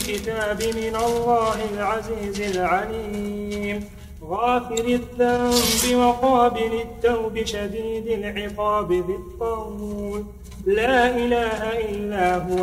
الكتاب من الله العزيز العليم غافر الذنب وقابل التوب شديد العقاب ذي الطول لا إله إلا هو